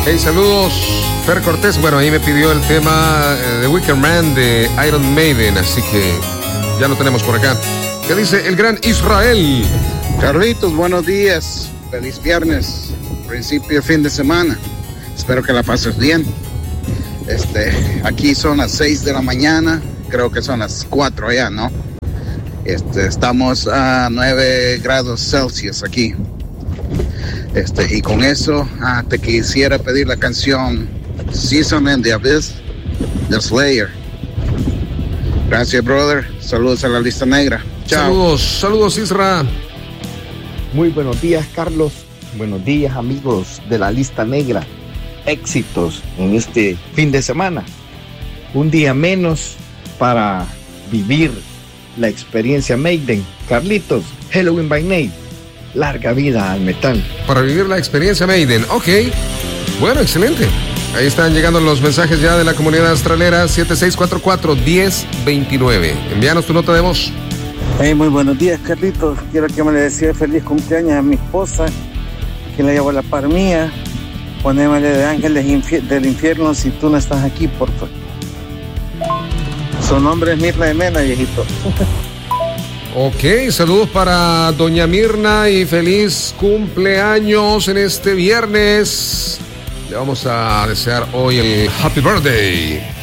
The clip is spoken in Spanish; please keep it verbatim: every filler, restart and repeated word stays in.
Hey, saludos, Fer Cortés. Bueno, ahí me pidió el tema eh, de Wicker Man de Iron Maiden, así que ya lo tenemos por acá. ¿Qué dice el gran Israel? Carlitos, buenos días. Feliz viernes, principio de fin de semana. Espero que la pases bien. Este, aquí son las seis de la mañana, creo que son las cuatro allá, ¿no? Este, estamos a nueve grados Celsius aquí. Este, y con eso ah, te quisiera pedir la canción Season in the Abyss de Slayer. Gracias, brother. Saludos a la lista negra. Chao. Saludos, saludos, Isra. Muy buenos días, Carlos. Buenos días, amigos de la lista negra. Éxitos en este fin de semana. Un día menos para vivir la experiencia Maiden. Carlitos, Halloween by Night. Larga vida al metal. Para vivir la experiencia Maiden. Ok. Bueno, excelente. Ahí están llegando los mensajes ya de la comunidad astralera. siete seis cuatro cuatro, uno cero dos nueve. Envíanos tu nota de voz. Hey, muy buenos días, Carlitos. Quiero que me le desee feliz cumpleaños a mi esposa, que le llevo la par mía. Ponémele de ángeles infier- del infierno si tú no estás aquí, por favor. Su nombre es Mirna de Mena, viejito. Ok, saludos para doña Mirna y feliz cumpleaños en este viernes. Le vamos a desear hoy el Happy Birthday.